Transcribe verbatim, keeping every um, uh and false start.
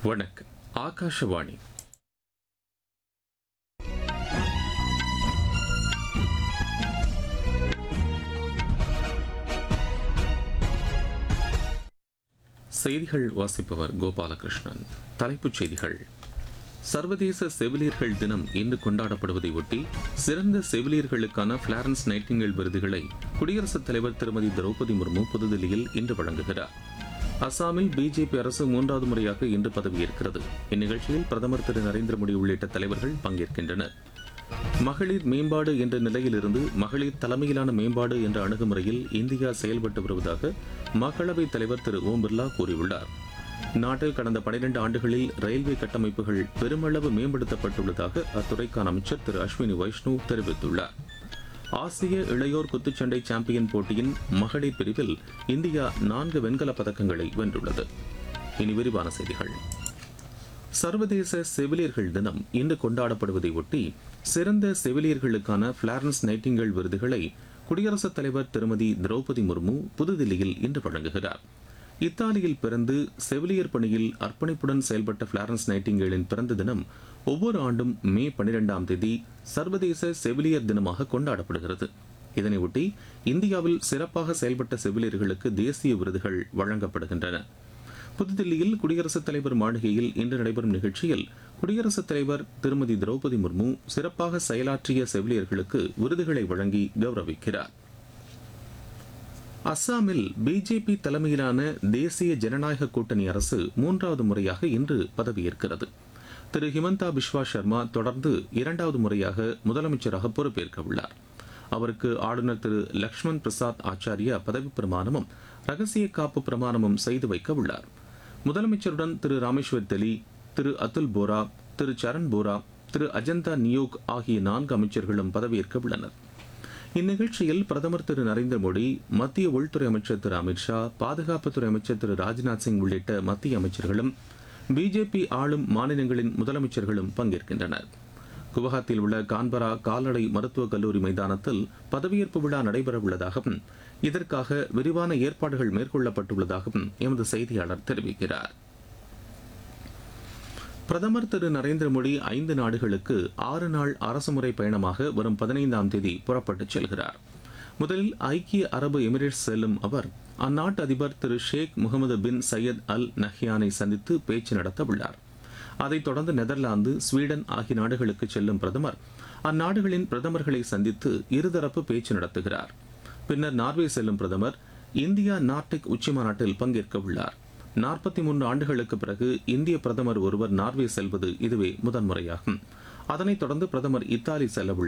வணக்கம். ஆகாஷவாணி. செய்திகள் வாசிப்பவர் கோபாலகிருஷ்ணன். தலைப்புச் செய்திகள். சர்வதேச செவிலியர்கள் தினம் இன்று கொண்டாடப்படுவதை ஒட்டி சிறந்த செவிலியர்களுக்கான பிளாரன்ஸ் நைட்டிங்கேல் விருதுகளை குடியரசுத் தலைவர் திருமதி திரௌபதி முர்மு புதுதில்லியில் இன்று வழங்குகிறார். அசாமில் பிஜேபி அரசு மூன்றாவது முறையாக இன்று பதவியேற்கிறது. இந்நிகழ்ச்சியில் பிரதமர் திரு நரேந்திர மோடி உள்ளிட்ட தலைவர்கள் பங்கேற்கின்றனர். மகளிர் மேம்பாடு என்ற நிலையிலிருந்து மகளிர் தலைமையிலான மேம்பாடு என்ற அணுகுமுறையில் இந்தியா செயல்பட்டு வருவதாக மக்களவைத் தலைவர் திரு ஓம் பிர்லா கூறியுள்ளார். நாட்டில் கடந்த பனிரெண்டு ஆண்டுகளில் ரயில்வே கட்டமைப்புகள் பெருமளவு மேம்படுத்தப்பட்டுள்ளதாக அத்துறைக்கான அமைச்சர் திரு அஸ்வினி வைஷ்ணவ் தெரிவித்துள்ளார். ஆசிய இளையோர் குத்துச்சண்டை சாம்பியன் போட்டியின் மகளிர் பிரிவில் இந்தியா நான்கு வெண்கலப் பதக்கங்களை வென்றுள்ளது. இனி விரிவான செய்திகள். சர்வதேச செவிலியர்கள் தினம் இன்று கொண்டாடப்படுவதை ஒட்டி சிறந்த செவிலியர்களுக்கான பிளாரன்ஸ் நைட்டிங்கேல் விருதுகளை குடியரசுத் தலைவர் திருமதி திரௌபதி முர்மு புதுதில்லியில் இன்று வழங்குகிறார். இத்தாலியில் பிறந்து செவிலியர் பணியில் அர்ப்பணிப்புடன் செயல்பட்ட பிளாரன்ஸ் நைட்டிங்கேலின் பிறந்த தினம் ஒவ்வொரு ஆண்டும் மே பனிரெண்டாம் தேதி சர்வதேச செவிலியர் தினமாக கொண்டாடப்படுகிறது. இதனையொட்டி இந்தியாவில் சிறப்பாக செயல்பட்ட செவிலியர்களுக்கு தேசிய விருதுகள் வழங்கப்படுகின்றன. புதுதில்லியில் குடியரசுத் தலைவர் மாளிகையில் இன்று நடைபெறும் நிகழ்ச்சியில் குடியரசுத் தலைவர் திருமதி திரௌபதி முர்மு சிறப்பாக செயலாற்றிய செவிலியர்களுக்கு விருதுகளை வழங்கி கௌரவிக்கிறார். அஸ்ஸாமில் பிஜேபி தலைமையிலான தேசிய ஜனநாயக கூட்டணி அரசு மூன்றாவது முறையாக இன்று பதவியேற்கிறது. திரு ஹிமந்தா பிஸ்வா சர்மா தொடர்ந்து இரண்டாவது முறையாக முதலமைச்சராக பொறுப்பேற்க உள்ளார். அவருக்கு ஆளுநர் திரு லக்ஷ்மண் பிரசாத் ஆச்சாரியா பதவி பிரமாணமும் ரகசிய காப்பு பிரமாணமும் செய்து வைக்க உள்ளார். முதலமைச்சருடன் திரு ராமேஸ்வர் தெலி, திரு அதுல் போரா, திரு சரண் போரா, திரு அஜந்தா நியோக் ஆகிய நான்கு அமைச்சர்களும் பதவியேற்க உள்ளனர். இந்நிகழ்ச்சியில் பிரதமர் திரு நரேந்திர மோடி, மத்திய உள்துறை அமைச்சர் திரு அமித்ஷா, பாதுகாப்புத்துறை அமைச்சர் திரு ராஜ்நாத் சிங் உள்ளிட்ட மத்திய அமைச்சர்களும் பிஜேபி ஆளும் மாநிலங்களின் முதலமைச்சர்களும் பங்கேற்கின்றனர். குவஹாத்தியில் உள்ள கான்பரா கால்நடை மருத்துவக் கல்லூரி மைதானத்தில் பதவியேற்பு விழா நடைபெறவுள்ளதாகவும் இதற்காக விரிவான ஏற்பாடுகள் மேற்கொள்ளப்பட்டுள்ளதாகவும் எமது செய்தியாளர் தெரிவிக்கிறார். பிரதமர் திரு நரேந்திர மோடி ஐந்து நாடுகளுக்கு ஆறு நாள் அரசுமுறை பயணமாக வரும் பதினைந்தாம் தேதி புறப்பட்டுச் செல்கிறார். முதலில் ஐக்கிய அரபு எமிரேட்ஸ் செல்லும் அவர் அந்நாட்டு அதிபர் திரு ஷேக் முகமது பின் சையத் அல் நஹ்யானை சந்தித்து பேச்சு நடத்த உள்ளார். அதைத் தொடர்ந்து நெதர்லாந்து, ஸ்வீடன் ஆகிய நாடுகளுக்கு செல்லும் பிரதமர் அந்நாடுகளின் பிரதமர்களை சந்தித்து இருதரப்பு பேச்சு நடத்துகிறார். பின்னர் நார்வே செல்லும் பிரதமர் இந்தியா நார்டிக் உச்சி மாநாட்டில் பங்கேற்க உள்ளார். நாற்பத்தி மூன்று ஆண்டுகளுக்கு பிறகு இந்திய பிரதமர் ஒருவர் நார்வே செல்வது இதுவே முதன்முறையாகும். அதனைத் தொடர்ந்து பிரதமர் இத்தாலி செல்ல உள்ளார்.